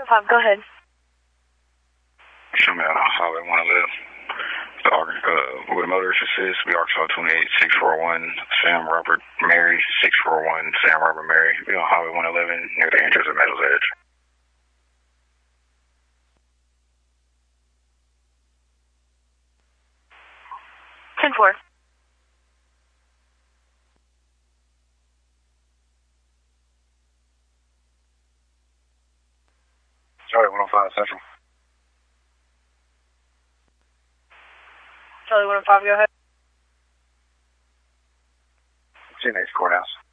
115, go ahead. Show me out on Highway 111. With a motorist assist, we Arkansas 28641, Sam Robert Mary, 641, Sam Robert Mary. We on Highway 111 near the entrance of Meadows Edge. 10-4. Charlie 105 Central. Charlie 105, go ahead. CNH Courthouse.